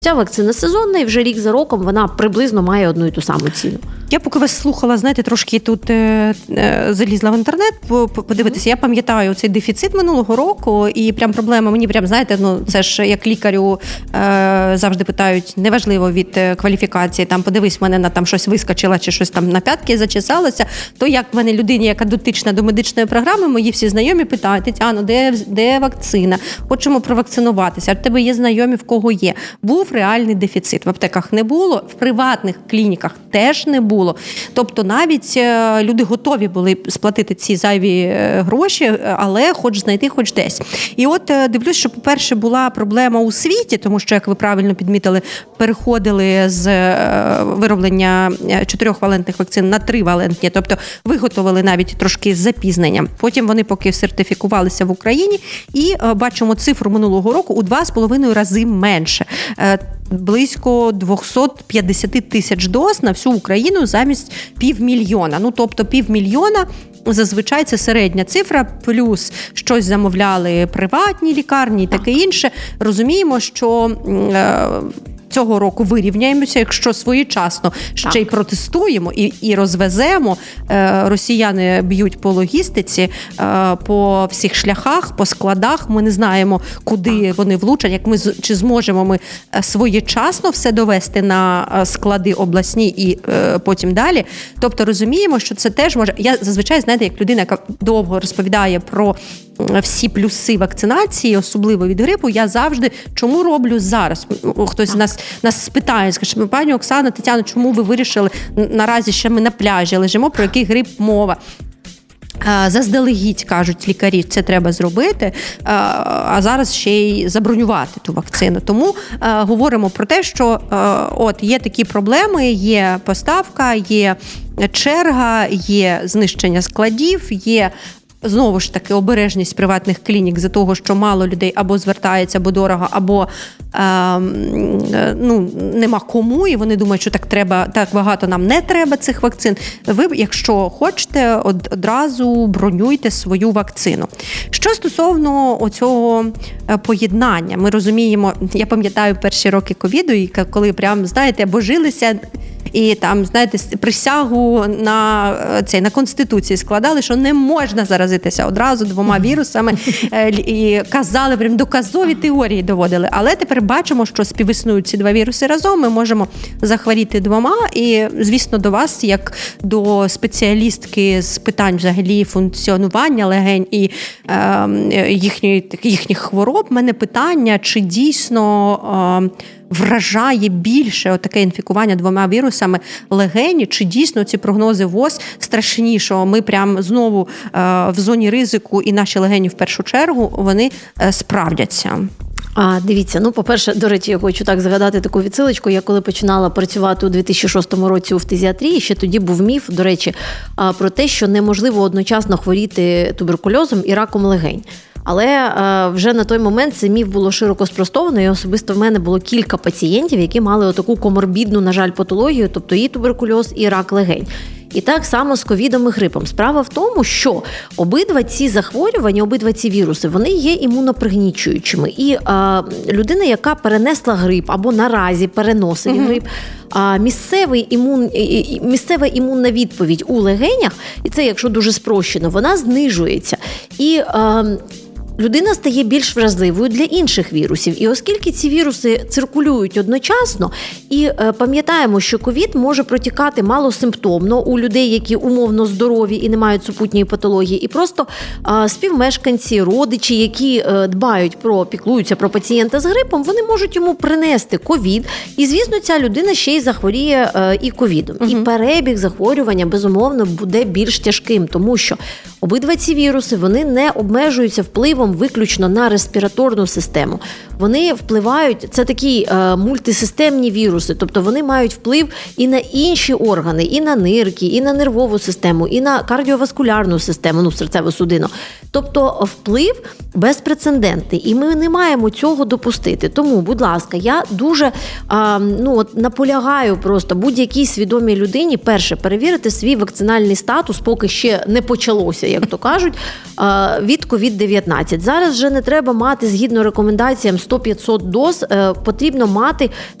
Ця вакцина сезонна, і вже рік за роком вона приблизно має одну і ту саму ціну. Я поки вас слухала, знаєте, трошки тут залізла в інтернет подивитися. Я пам'ятаю цей дефіцит минулого року, і прям проблема, мені прям, знаєте, це ж як лікарю завжди питають, неважливо від кваліфікації, там подивись, в мене на там щось вискочило, чи щось там на п'ятки зачесалося, то як в мене людині, яка дотична до медичної програми, мої всі знайомі питають: Тетяно, де вакцина? Хочемо провакцинуватися, а в тебе є знайомі, в кого є. Був реальний дефіцит. В аптеках не було, в приватних клініках теж не було. Тобто навіть люди готові були сплатити ці зайві гроші, але хоч знайти, хоч десь. І от дивлюсь, що, по-перше, була проблема у світі, тому що, як ви правильно підмітили, переходили з вироблення 4-валентних вакцин на 3-валентні, тобто виготовили навіть трошки з запізненням. Потім вони поки сертифікувалися в Україні, і бачимо цифру минулого року у 2,5 рази менше. Близько 250 тисяч доз на всю Україну замість 500 000. Ну, тобто 500 000 зазвичай це середня цифра, плюс щось замовляли приватні лікарні і таке інше. Розуміємо, що цього року вирівняємося, якщо своєчасно ще й протестуємо і розвеземо. Росіяни б'ють по логістиці, по всіх шляхах, по складах. Ми не знаємо, куди вони влучать, чи зможемо ми своєчасно все довести на склади обласні і потім далі. Тобто розуміємо, що це теж може... Я зазвичай, знаєте, як людина, яка довго розповідає про всі плюси вакцинації, особливо від грипу, я завжди чому роблю зараз? Хтось з нас спитає, скаже: пані Оксана, Тетяно, чому ви вирішили, наразі ще ми на пляжі лежимо, про який грип мова? Заздалегідь, кажуть лікарі, це треба зробити, а зараз ще й забронювати ту вакцину. Тому говоримо про те, що от є такі проблеми, є поставка, є черга, є знищення складів, є знову ж таки обережність приватних клінік за того, що мало людей або звертається, або дорого, або нема кому, і вони думають, що так багато нам не треба цих вакцин. Ви, якщо хочете, одразу бронюйте свою вакцину. Що стосовно оцього поєднання, ми розуміємо, я пам'ятаю перші роки ковіду, і коли прям, знаєте, божилися, і там, знаєте, присягу на Конституції складали, що не можна заразитися одразу 2 вірусами, і казали, прям доказові теорії доводили. Але тепер бачимо, що співіснують ці 2 віруси разом, ми можемо захворіти 2, і, звісно, до вас, як до спеціалістки з питань взагалі функціонування легень і їхніх хвороб, в мене питання, чи дійсно вражає більше отаке інфікування 2 вірусами легені, чи дійсно ці прогнози ВОЗ страшні, що ми прям знову в зоні ризику, і наші легені в першу чергу, вони справдяться. Дивіться, по-перше, до речі, я хочу так згадати таку відсилочку. Я коли починала працювати у 2006 році у фтизіатрії, ще тоді був міф, до речі, про те, що неможливо одночасно хворіти туберкульозом і раком легень. Але вже на той момент цей міф було широко спростовано, і особисто в мене було кілька пацієнтів, які мали отаку коморбідну, на жаль, патологію, тобто і туберкульоз, і рак легень. І так само з ковідом і грипом. Справа в тому, що обидва ці захворювання, обидва ці віруси, вони є імунопригнічуючими. І людина, яка перенесла грип або наразі переносить грип, місцева імунна відповідь у легенях, і це, якщо дуже спрощено, вона знижується. І людина стає більш вразливою для інших вірусів. І оскільки ці віруси циркулюють одночасно, і пам'ятаємо, що ковід може протікати малосимптомно у людей, які умовно здорові і не мають супутньої патології, і просто співмешканці, родичі, які піклуються про пацієнта з грипом, вони можуть йому принести ковід, і, звісно, ця людина ще й захворіє і ковідом. І перебіг захворювання, безумовно, буде більш тяжким, тому що обидва ці віруси, вони не обмежуються впливом виключно на респіраторну систему. Вони впливають, це такі мультисистемні віруси, тобто вони мають вплив і на інші органи, і на нирки, і на нервову систему, і на кардіоваскулярну систему, серцево-судинну. Тобто вплив безпрецедентний, і ми не маємо цього допустити. Тому, будь ласка, я дуже наполягаю просто будь-якій свідомій людині, перше, перевірити свій вакцинальний статус, поки ще не почалося, як то кажуть, від COVID-19. Зараз вже не треба мати, згідно рекомендаціям, 100-500 доз потрібно мати